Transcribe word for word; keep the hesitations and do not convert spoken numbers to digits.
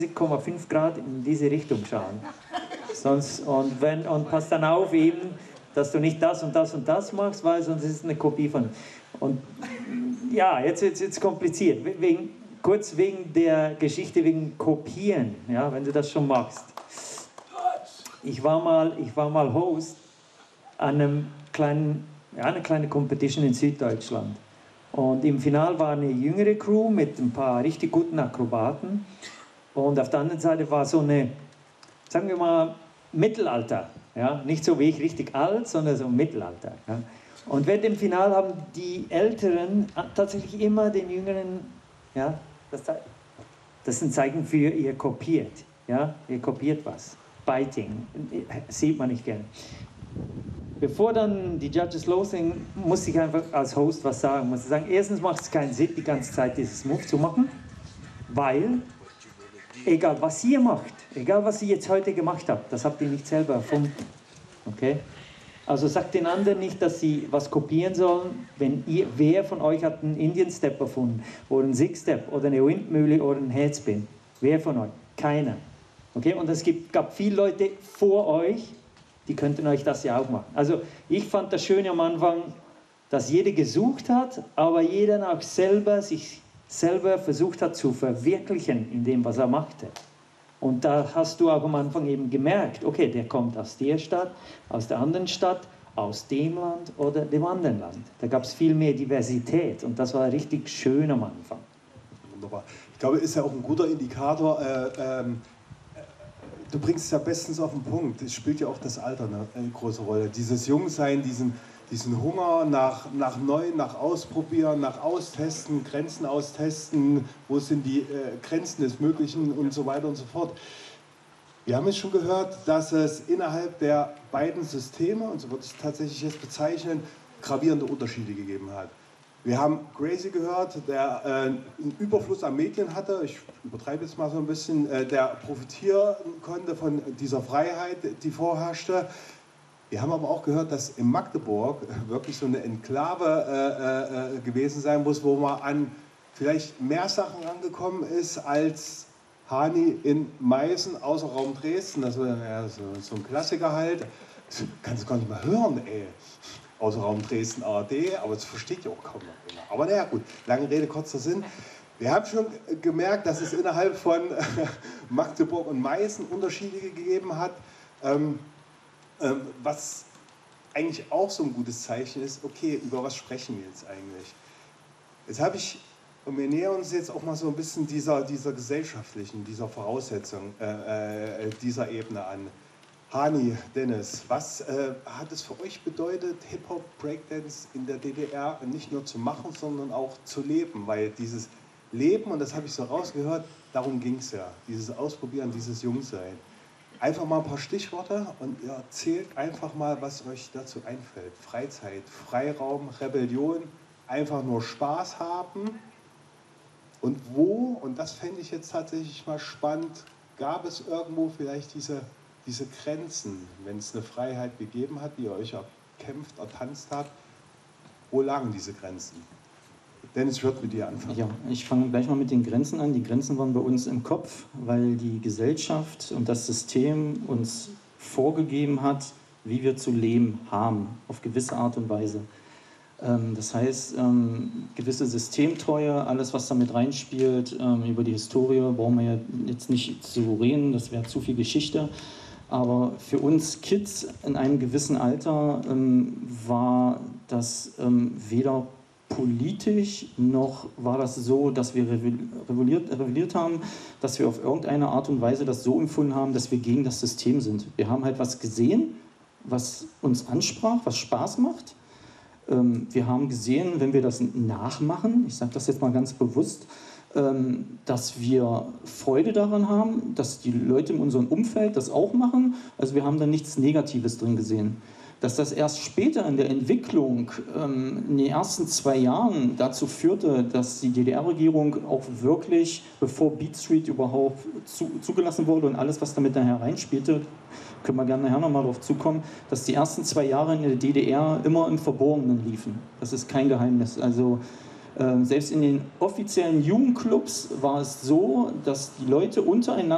Komma fünf Grad in diese Richtung schauen. Sonst, und, wenn, und pass dann auf eben, dass du nicht das und das und das machst, weil sonst ist es eine Kopie von... Und ja, jetzt wird es jetzt kompliziert. Wegen, kurz wegen der Geschichte, wegen Kopieren, ja, wenn du das schon machst. Ich war mal, ich war mal Host an einem kleinen, ja, eine kleine Competition in Süddeutschland. Und im Finale war eine jüngere Crew mit ein paar richtig guten Akrobaten. Und auf der anderen Seite war so eine, sagen wir mal, Mittelalter. Ja? Nicht so wie ich richtig alt, sondern so Mittelalter. Ja? Und während dem Finale haben die Älteren tatsächlich immer den Jüngeren, ja, das, das ist ein Zeichen für ihr kopiert. Ja? Ihr kopiert was. Biting, sieht man nicht gerne. Bevor dann die Judges loslegen, muss ich einfach als Host was sagen. Muss ich sagen, erstens macht es keinen Sinn, die ganze Zeit dieses Move zu machen, weil, egal was ihr macht, egal was ihr jetzt heute gemacht habt, das habt ihr nicht selber erfunden. Okay? Also sagt den anderen nicht, dass sie was kopieren sollen, wenn ihr, wer von euch hat einen Indian Step erfunden, oder einen Six Step, oder eine Windmühle, oder einen Headspin? Wer von euch? Keiner. Okay? Und es gibt, gab viele Leute vor euch, die könnten euch das ja auch machen. Also ich fand das Schöne am Anfang, dass jeder gesucht hat, aber jeder auch selber sich selber versucht hat zu verwirklichen in dem, was er machte. Und da hast du auch am Anfang eben gemerkt, okay, der kommt aus der Stadt, aus der anderen Stadt, aus dem Land oder dem anderen Land. Da gab es viel mehr Diversität und das war richtig schön am Anfang. Wunderbar. Ich glaube, ist ja auch ein guter Indikator. Äh, ähm, du bringst es ja bestens auf den Punkt. Es spielt ja auch das Alter eine, eine große Rolle. Dieses Jungsein, diesen, diesen Hunger nach, nach Neuem, nach Ausprobieren, nach Austesten, Grenzen austesten, wo sind die äh, Grenzen des Möglichen und so weiter und so fort. Wir haben jetzt schon gehört, dass es innerhalb der beiden Systeme, und so würde ich es tatsächlich jetzt bezeichnen, gravierende Unterschiede gegeben hat. Wir haben Gracie gehört, der äh, einen Überfluss an Medien hatte, ich übertreibe jetzt mal so ein bisschen, äh, der profitieren konnte von dieser Freiheit, die vorherrschte. Wir haben aber auch gehört, dass in Magdeburg wirklich so eine Enklave äh, äh, gewesen sein muss, wo man an vielleicht mehr Sachen rangekommen ist als Hani in Meißen, außer Raum Dresden. Das war ja, so, so ein Klassiker halt. Das kannst du gar nicht mehr hören, ey. Außer Raum Dresden A R D, aber das versteht ja auch kaum noch einer. Aber naja, gut, lange Rede, kurzer Sinn. Wir haben schon gemerkt, dass es innerhalb von Magdeburg und Meißen Unterschiede gegeben hat. Ähm, ähm, was eigentlich auch so ein gutes Zeichen ist, okay, über was sprechen wir jetzt eigentlich? Jetzt habe ich, und wir nähern uns jetzt auch mal so ein bisschen dieser, dieser gesellschaftlichen, dieser Voraussetzung, äh, äh, dieser Ebene an. Hani, Dennis, was äh, hat es für euch bedeutet, Hip-Hop, Breakdance in der D D R nicht nur zu machen, sondern auch zu leben? Weil dieses Leben, und das habe ich so rausgehört, darum ging es ja, dieses Ausprobieren, dieses Jungsein. Einfach mal ein paar Stichworte und ihr erzählt einfach mal, was euch dazu einfällt. Freizeit, Freiraum, Rebellion, einfach nur Spaß haben. Und wo, und das fände ich jetzt tatsächlich mal spannend, gab es irgendwo vielleicht diese... diese Grenzen, wenn es eine Freiheit gegeben hat, die ihr euch erkämpft, ertanzt habt, wo lagen diese Grenzen? Dennis, ich würde mit dir anfangen. Ja, ich fange gleich mal mit den Grenzen an. Die Grenzen waren bei uns im Kopf, weil die Gesellschaft und das System uns vorgegeben hat, wie wir zu leben haben, auf gewisse Art und Weise. Das heißt, gewisse Systemtreue, alles was damit reinspielt, über die Historie brauchen wir ja jetzt nicht zu reden, das wäre zu viel Geschichte. Aber für uns Kids in einem gewissen Alter ähm, war das ähm, weder politisch noch war das so, dass wir rebelliert, rebelliert haben, dass wir auf irgendeine Art und Weise das so empfunden haben, dass wir gegen das System sind. Wir haben halt was gesehen, was uns ansprach, was Spaß macht. Ähm, wir haben gesehen, wenn wir das nachmachen, ich sage das jetzt mal ganz bewusst, dass wir Freude daran haben, dass die Leute in unserem Umfeld das auch machen. Also wir haben da nichts Negatives drin gesehen. Dass das erst später in der Entwicklung, in den ersten zwei Jahren dazu führte, dass die D D R-Regierung auch wirklich, bevor Beat Street überhaupt zu, zugelassen wurde und alles, was damit daher reinspielte, können wir gerne nachher nochmal darauf zukommen, dass die ersten zwei Jahre in der D D R immer im Verborgenen liefen. Das ist kein Geheimnis. Also selbst in den offiziellen Jugendclubs war es so, dass die Leute untereinander